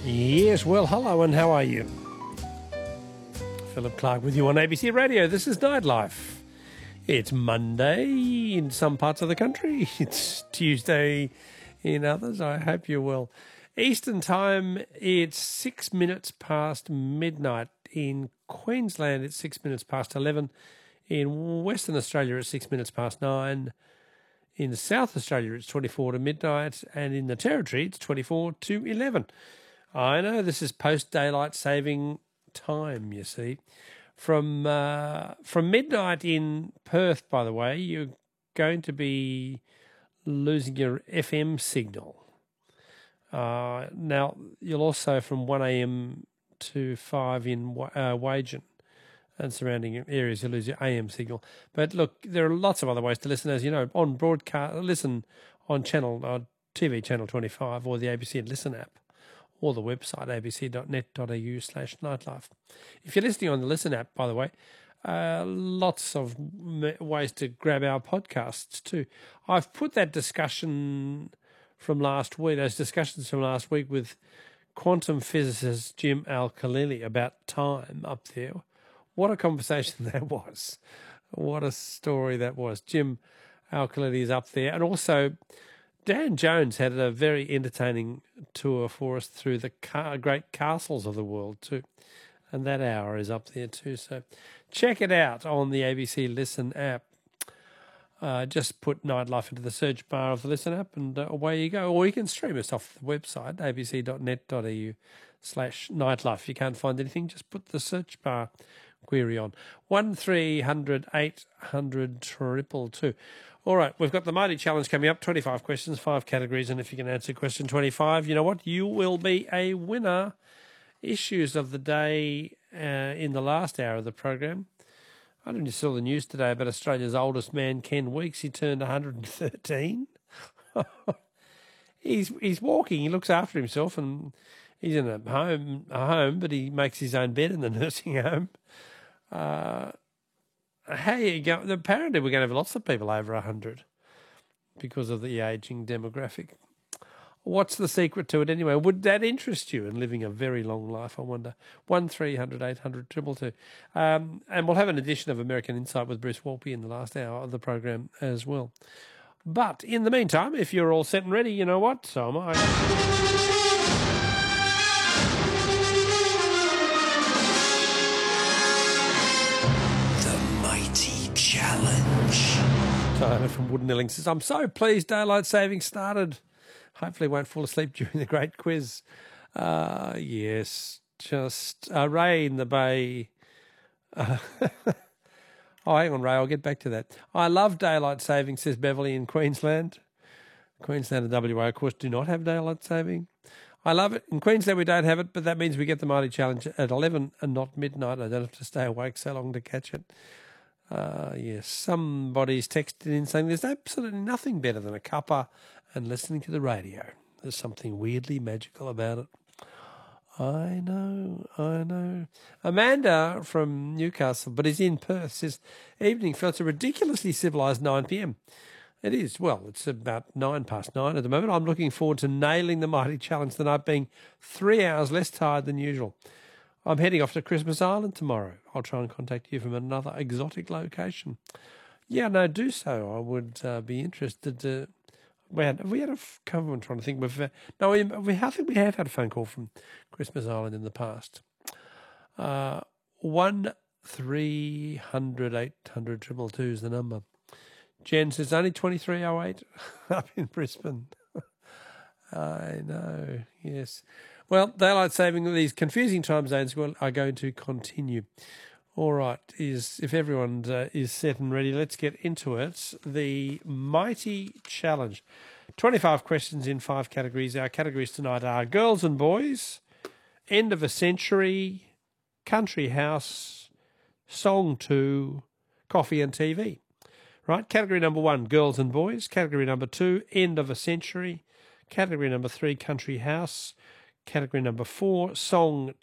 Yes, well, hello and how are you? Philip Clark with you on ABC Radio. This is Nightlife. It's Monday in some parts of the country. It's Tuesday in others. I hope you're well. Eastern time, it's 6 minutes past midnight. In Queensland, it's 6 minutes past 11. In Western Australia, it's 6 minutes past 9. In South Australia, it's 24 to midnight. And in the Territory, it's 24 to 11. I know this is post-daylight saving time, you see. From midnight in Perth, by the way, you're going to be losing your FM signal. Now, you'll also, from 1 a.m. to 5 in Wagen and surrounding areas, you'll lose your AM signal. But look, there are lots of other ways to listen, as you know, on broadcast, listen on TV channel 25 or the ABC Listen app, or the website abc.net.au/nightlife. If you're listening on the Listen app, by the way, lots of ways to grab our podcasts too. I've put that discussions from last week with quantum physicist Jim Al-Khalili about time up there. What a conversation that was. What a story that was. Jim Al-Khalili is up there. And also Dan Jones had a very entertaining tour for us through the great castles of the world too. And that hour is up there too. So check it out on the ABC Listen app. Just put Nightlife into the search bar of the Listen app and away you go. Or you can stream us off the website, abc.net.au/nightlife. If you can't find anything, just put the search bar query on. 1300 800 222. All right, we've got the Mighty Challenge coming up, 25 questions, 5 categories, and if you can answer question 25, you know what? You will be a winner. Issues of the day in the last hour of the program. I don't know if you saw the news today about Australia's oldest man, Ken Weeks. He turned 113. He's walking. He looks after himself, and he's in a home, but he makes his own bed in the nursing home. Hey, apparently we're going to have lots of people over 100 because of the ageing demographic. What's the secret to it anyway? Would that interest you in living a very long life, I wonder? 1300 800 222. And we'll have an edition of American Insight with Bruce Walpy in the last hour of the program as well. But in the meantime, if you're all set and ready, you know what? So am I. Simon from Wooden Nilling says, I'm so pleased daylight saving started. Hopefully won't fall asleep during the great quiz. Yes, just Ray in the Bay. Oh, hang on, Ray, I'll get back to that. I love daylight saving, says Beverly in Queensland. Queensland and WA, of course, do not have daylight saving. I love it. In Queensland, we don't have it, but that means we get the Mighty Challenge at 11 and not midnight. I don't have to stay awake so long to catch it. Yes, somebody's texted in saying there's absolutely nothing better than a cuppa and listening to the radio. There's something weirdly magical about it. I know. Amanda from Newcastle, but is in Perth, says, evening, Phil, it's a ridiculously civilised 9 p.m. It is. Well, it's about 9 past 9 at the moment. I'm looking forward to nailing the Mighty Challenge tonight, being 3 hours less tired than usual. I'm heading off to Christmas Island tomorrow. I'll try and contact you from another exotic location. Yeah, no, do so. I would be interested to... I'm trying to think. I think we have had a phone call from Christmas Island in the past. 1300 800 222 is the number. Jen says, only 2308 up in Brisbane. I know, yes. Well, daylight saving, these confusing time zones are going to continue. All right, if everyone is set and ready, let's get into it. The Mighty Challenge. 25 questions in 5 categories. Our categories tonight are Girls and Boys, End of a Century, Country House, Song 2, Coffee and TV. Right, category number 1, Girls and Boys. Category number 2, End of a Century. Category number 3, Country House. Category number 4, Song